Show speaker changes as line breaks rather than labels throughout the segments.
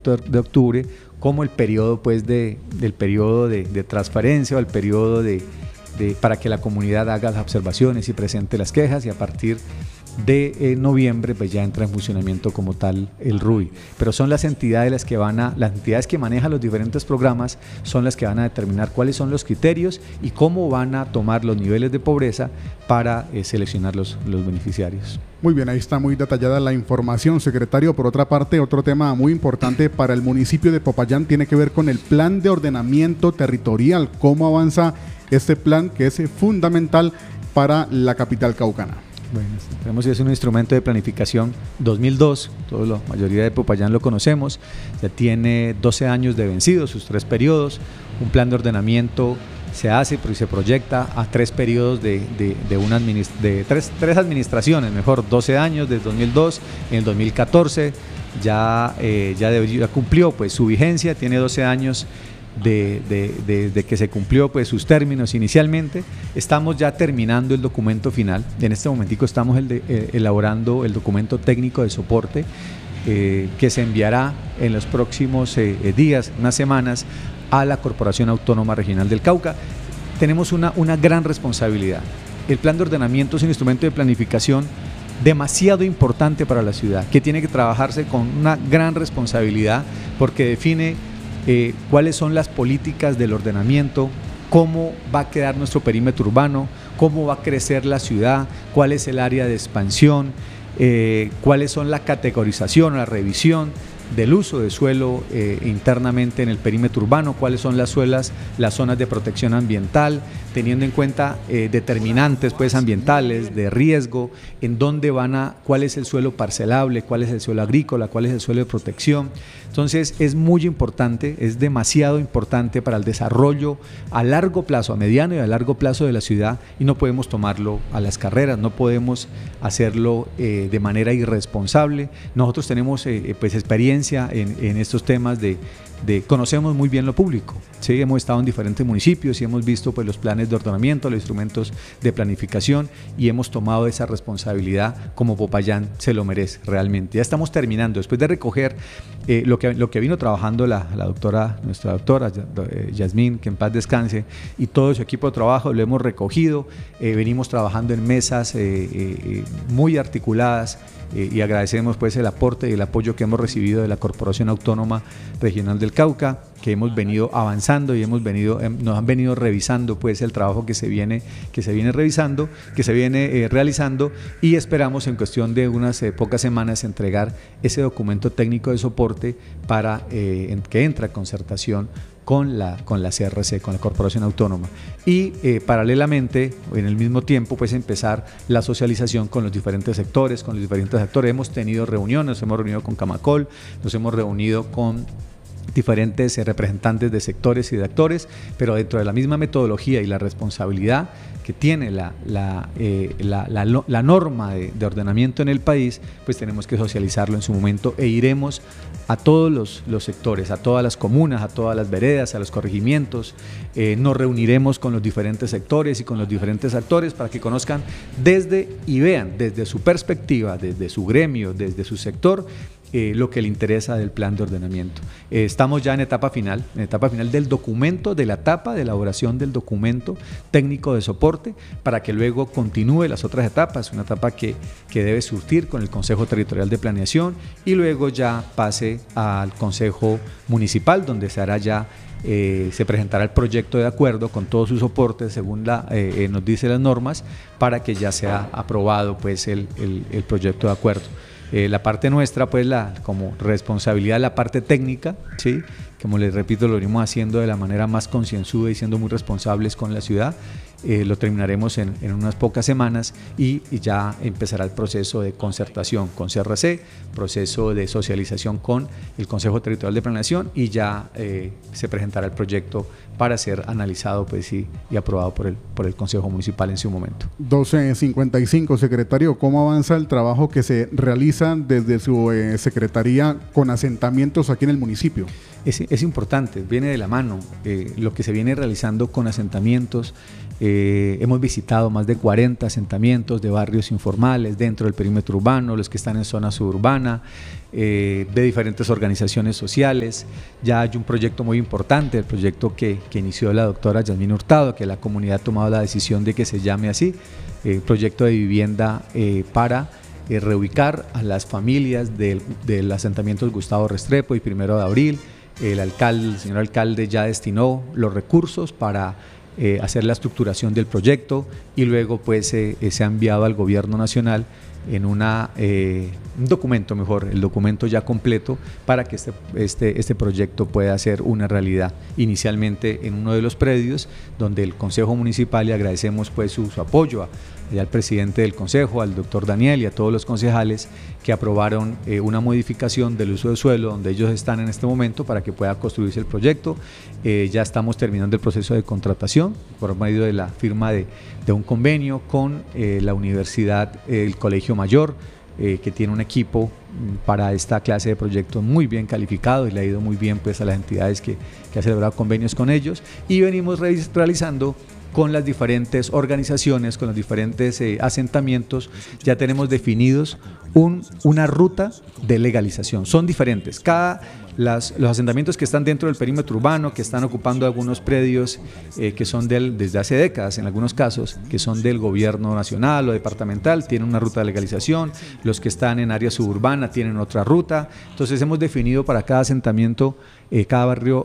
de octubre como el periodo pues del periodo de transparencia o el periodo para que la comunidad haga las observaciones y presente las quejas, y a partir de noviembre pues ya entra en funcionamiento como tal el RUI. Pero son las entidades las entidades que manejan los diferentes programas, son las que van a determinar cuáles son los criterios y cómo van a tomar los niveles de pobreza para seleccionar los beneficiarios.
Muy bien, ahí está muy detallada la información, secretario. Por otra parte, otro tema muy importante para el municipio de Popayán tiene que ver con el plan de ordenamiento territorial. ¿Cómo avanza este plan que es fundamental para la capital caucana?
Bueno, tenemos que es un instrumento de planificación 2002, la mayoría de Popayán lo conocemos, ya tiene 12 años de vencido, sus 3 periodos, un plan de ordenamiento se hace y se proyecta a 3 periodos de tres administraciones, 12 años desde 2002, en el 2014 ya cumplió pues su vigencia, tiene 12 años de que se cumplió pues sus términos inicialmente. Estamos ya terminando el documento final, en este momentico estamos elaborando el documento técnico de soporte que se enviará en los próximos días, unas semanas, a la Corporación Autónoma Regional del Cauca. Tenemos una gran responsabilidad. El plan de ordenamiento es un instrumento de planificación demasiado importante para la ciudad, que tiene que trabajarse con una gran responsabilidad porque define cuáles son las políticas del ordenamiento, cómo va a quedar nuestro perímetro urbano, cómo va a crecer la ciudad, cuál es el área de expansión, cuáles son la categorización o la revisión del uso de suelo internamente en el perímetro urbano, cuáles son las zonas de protección ambiental, teniendo en cuenta determinantes pues ambientales, de riesgo, en dónde cuál es el suelo parcelable, cuál es el suelo agrícola, cuál es el suelo de protección. Entonces es muy importante, es demasiado importante para el desarrollo a largo plazo, a mediano y a largo plazo de la ciudad, y no podemos tomarlo a las carreras, no podemos hacerlo de manera irresponsable. Nosotros tenemos pues experiencia en estos temas conocemos muy bien lo público, ¿sí? Hemos estado en diferentes municipios y hemos visto pues los planes de ordenamiento, los instrumentos de planificación, y hemos tomado esa responsabilidad como Popayán se lo merece realmente. Ya estamos terminando, después de recoger lo que vino trabajando nuestra doctora Yasmín, que en paz descanse, y todo su equipo de trabajo, lo hemos recogido, venimos trabajando en mesas muy articuladas, y agradecemos pues el aporte y el apoyo que hemos recibido de la Corporación Autónoma Regional del Cauca, que hemos venido avanzando y nos han venido revisando pues el trabajo que se viene realizando, y esperamos en cuestión de unas pocas semanas entregar ese documento técnico de soporte para que entre a concertación con la CRC, con la Corporación Autónoma, y paralelamente, en el mismo tiempo, pues empezar la socialización con los diferentes sectores, con los diferentes actores. Hemos tenido reuniones, nos hemos reunido con Camacol, nos hemos reunido con diferentes representantes de sectores y de actores, pero dentro de la misma metodología y la responsabilidad que tiene la norma de ordenamiento en el país, pues tenemos que socializarlo en su momento, e iremos a todos los sectores, a todas las comunas, a todas las veredas, a los corregimientos, nos reuniremos con los diferentes sectores y con los diferentes actores para que conozcan y vean desde su perspectiva, desde su gremio, desde su sector, lo que le interesa del plan de ordenamiento. Estamos ya en etapa final del documento, de la etapa de elaboración del documento técnico de soporte, para que luego continúe las otras etapas, una etapa que debe surtir con el Consejo Territorial de Planeación y luego ya pase al Consejo Municipal, donde se hará ya se presentará el proyecto de acuerdo con todos sus soportes según nos dice las normas, para que ya sea aprobado pues el proyecto de acuerdo. La parte nuestra, pues como responsabilidad, la parte técnica, ¿sí? Como les repito, lo venimos haciendo de la manera más concienzuda y siendo muy responsables con la ciudad. Lo terminaremos en unas pocas semanas y ya empezará el proceso de concertación con CRC, proceso de socialización con el Consejo Territorial de Planeación, y ya se presentará el proyecto para ser analizado pues, y aprobado por el Consejo Municipal en su momento.
12:55, secretario, ¿cómo avanza el trabajo que se realiza desde su secretaría con asentamientos aquí en el municipio?
Es importante, viene de la mano lo que se viene realizando con asentamientos. Hemos visitado más de 40 asentamientos de barrios informales dentro del perímetro urbano, los que están en zona suburbana, de diferentes organizaciones sociales. Ya hay un proyecto muy importante, el proyecto que inició la doctora Yasmín Hurtado, que la comunidad ha tomado la decisión de que se llame así, proyecto de vivienda para reubicar a las familias del asentamiento Gustavo Restrepo y 1 de Abril. El señor alcalde ya destinó los recursos para hacer la estructuración del proyecto y luego pues se ha enviado al gobierno nacional en un documento, el documento ya completo para que este proyecto pueda ser una realidad. Inicialmente en uno de los predios donde el Consejo Municipal, le agradecemos pues su apoyo al presidente del Consejo, al doctor Daniel y a todos los concejales que aprobaron una modificación del uso de suelo donde ellos están en este momento para que pueda construirse el proyecto. Ya estamos terminando el proceso de contratación por medio de la firma de un convenio con la universidad, el Colegio Mayor, que tiene un equipo para esta clase de proyectos muy bien calificado y le ha ido muy bien pues a las entidades que ha celebrado convenios con ellos, y venimos realizando con las diferentes organizaciones, con los diferentes asentamientos. Ya tenemos definidos una ruta de legalización. Son diferentes. Los asentamientos que están dentro del perímetro urbano, que están ocupando algunos predios que son desde hace décadas, en algunos casos, que son del gobierno nacional o departamental, tienen una ruta de legalización. Los que están en área suburbana tienen otra ruta. Entonces hemos definido para cada asentamiento, cada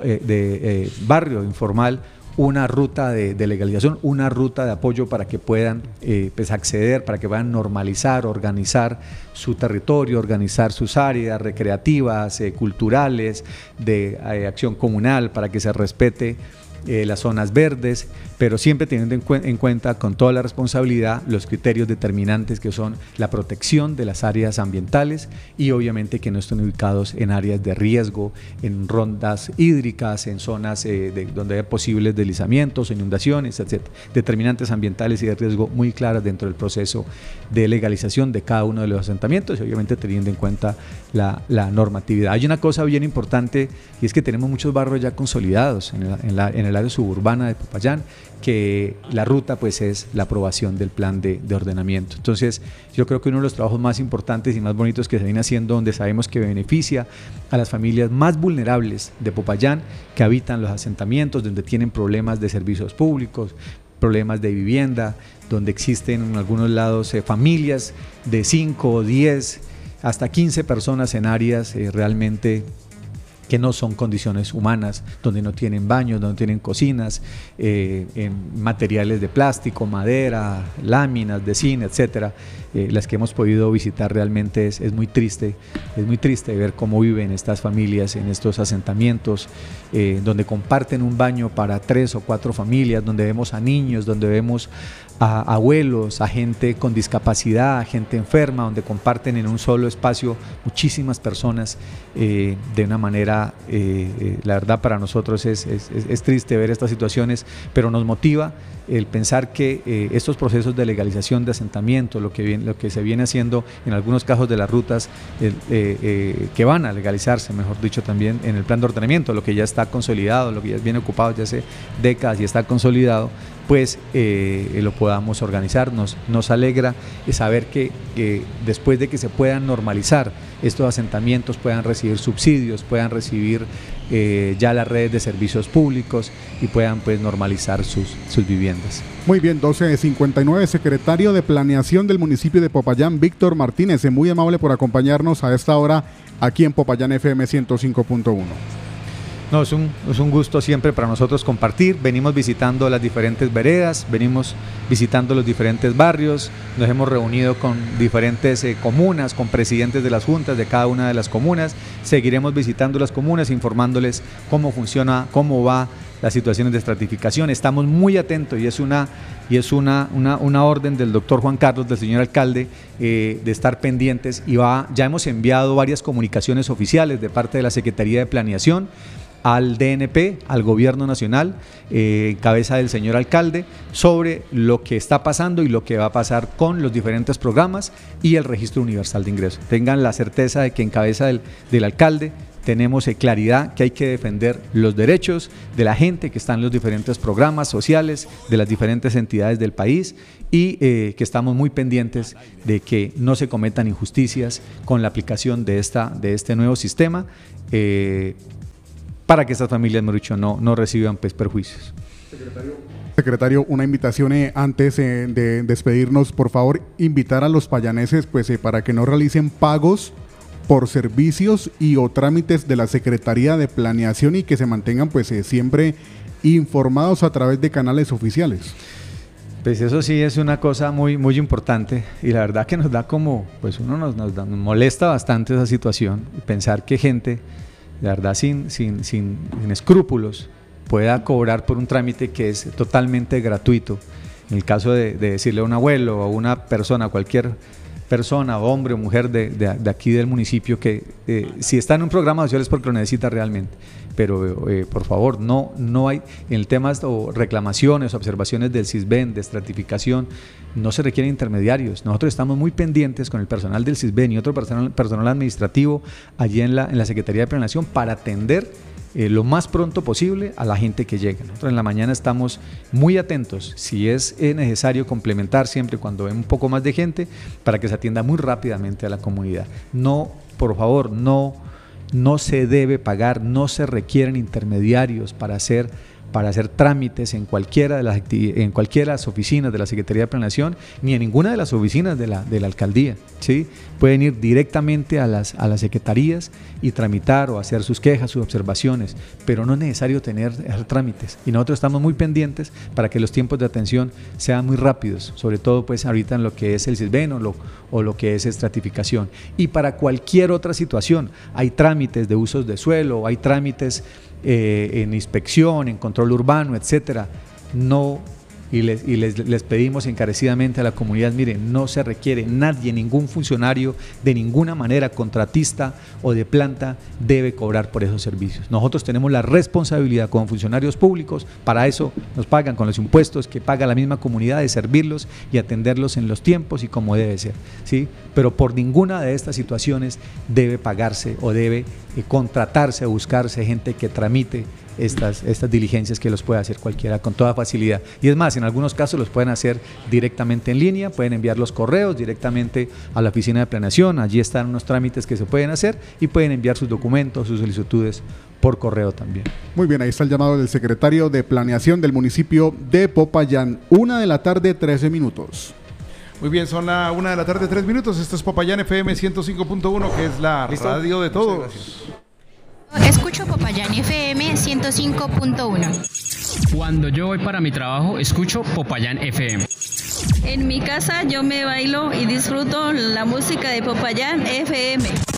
barrio informal, una ruta de legalización, una ruta de apoyo para que puedan pues acceder, para que puedan normalizar, organizar su territorio, organizar sus áreas recreativas, culturales, de acción comunal, para que se respete las zonas verdes, pero siempre teniendo en cuenta con toda la responsabilidad los criterios determinantes que son la protección de las áreas ambientales y obviamente que no estén ubicados en áreas de riesgo, en rondas hídricas, en zonas donde hay posibles deslizamientos, inundaciones, etc. Determinantes ambientales y de riesgo muy claras dentro del proceso de legalización de cada uno de los asentamientos y obviamente teniendo en cuenta la normatividad. Hay una cosa bien importante y es que tenemos muchos barrios ya consolidados en el área suburbana de Popayán, que la ruta pues es la aprobación del plan de ordenamiento. Entonces yo creo que uno de los trabajos más importantes y más bonitos que se viene haciendo, donde sabemos que beneficia a las familias más vulnerables de Popayán, que habitan los asentamientos, donde tienen problemas de servicios públicos, problemas de vivienda, donde existen en algunos lados familias de 5, 10, hasta 15 personas en áreas realmente que no son condiciones humanas, donde no tienen baños, donde no tienen cocinas, en materiales de plástico, madera, láminas de zinc, etcétera. Las que hemos podido visitar realmente es muy triste ver cómo viven estas familias en estos asentamientos, donde comparten un baño para 3 o 4 familias, donde vemos a niños, donde vemos a abuelos, a gente con discapacidad, a gente enferma, donde comparten en un solo espacio muchísimas personas de una manera, la verdad para nosotros es triste ver estas situaciones, pero nos motiva el pensar que estos procesos de legalización de asentamiento, lo que se viene haciendo en algunos casos de las rutas que van a legalizarse, mejor dicho, también en el plan de ordenamiento, lo que ya está consolidado, lo que ya viene ocupado ya hace décadas y está consolidado, pues lo podamos organizar. Nos alegra saber que después de que se puedan normalizar estos asentamientos, puedan recibir subsidios, puedan recibir ya las redes de servicios públicos y puedan pues normalizar sus viviendas.
Muy bien, 12:59, secretario de Planeación del municipio de Popayán, Víctor Martínez, muy amable por acompañarnos a esta hora aquí en Popayán FM 105.1.
No, es un gusto siempre para nosotros compartir. Venimos visitando las diferentes veredas, venimos visitando los diferentes barrios, nos hemos reunido con diferentes comunas, con presidentes de las juntas de cada una de las comunas. Seguiremos visitando las comunas, informándoles cómo funciona, cómo va las situaciones de estratificación. Estamos muy atentos y es una orden del doctor Juan Carlos, del señor alcalde, de estar pendientes y ya hemos enviado varias comunicaciones oficiales de parte de la Secretaría de Planeación al DNP, al Gobierno Nacional, en cabeza del señor alcalde, sobre lo que está pasando y lo que va a pasar con los diferentes programas y el registro universal de ingresos. Tengan la certeza de que en cabeza del alcalde tenemos claridad que hay que defender los derechos de la gente que está en los diferentes programas sociales de las diferentes entidades del país y que estamos muy pendientes de que no se cometan injusticias con la aplicación de este nuevo sistema para que estas familias, mejor dicho, no reciban perjuicios.
Secretario, una invitación antes de despedirnos, por favor, invitar a los payaneses para que no realicen pagos por servicios y o trámites de la Secretaría de Planeación y que se mantengan siempre informados a través de canales oficiales.
Pues eso sí es una cosa muy, muy importante y la verdad que nos da como, nos molesta bastante esa situación, pensar que gente, la verdad, sin escrúpulos, pueda cobrar por un trámite que es totalmente gratuito. En el caso de decirle a un abuelo o a una persona, cualquier persona, hombre o mujer de aquí del municipio, que si está en un programa social es porque lo necesita realmente. Pero por favor, no hay, en el tema o reclamaciones, observaciones del CISBEN, de estratificación, no se requieren intermediarios. Nosotros estamos muy pendientes con el personal del CISBEN y otro personal administrativo allí en la Secretaría de Planeación para atender lo más pronto posible a la gente que llegue. Nosotros en la mañana estamos muy atentos, si es necesario complementar siempre cuando hay un poco más de gente, para que se atienda muy rápidamente a la comunidad. No, por favor, no se debe pagar, no se requieren intermediarios para hacer trámites en cualquiera de las oficinas de la Secretaría de Planeación, ni en ninguna de las oficinas de la alcaldía, ¿sí? Pueden ir directamente a las secretarías y tramitar o hacer sus quejas, sus observaciones, pero no es necesario tener trámites. Y nosotros estamos muy pendientes para que los tiempos de atención sean muy rápidos, sobre todo ahorita en lo que es el CISBEN o lo que es estratificación. Y para cualquier otra situación, hay trámites de usos de suelo, hay trámites en inspección, en control urbano, etcétera. Les pedimos encarecidamente a la comunidad, miren, no se requiere nadie, ningún funcionario de ninguna manera, contratista o de planta, debe cobrar por esos servicios. Nosotros tenemos la responsabilidad como funcionarios públicos, para eso nos pagan con los impuestos que paga la misma comunidad, de servirlos y atenderlos en los tiempos y como debe ser, ¿sí? Pero por ninguna de estas situaciones debe pagarse o debe contratarse o buscarse gente que tramite estas diligencias, que los puede hacer cualquiera con toda facilidad. Y es más, en algunos casos los pueden hacer directamente en línea, pueden enviar los correos directamente a la oficina de planeación, allí están unos trámites que se pueden hacer y pueden enviar sus documentos, sus solicitudes por correo también.
Muy bien, ahí está el llamado del secretario de Planeación del municipio de Popayán. 1:13 p.m.
Muy bien, son la 1:03 p.m. Esto es Popayán FM 105.1, que es la radio de todos.
Escucho Popayán FM 105.1.
Cuando yo voy para mi trabajo, escucho Popayán FM.
En mi casa yo me bailo y disfruto la música de Popayán FM.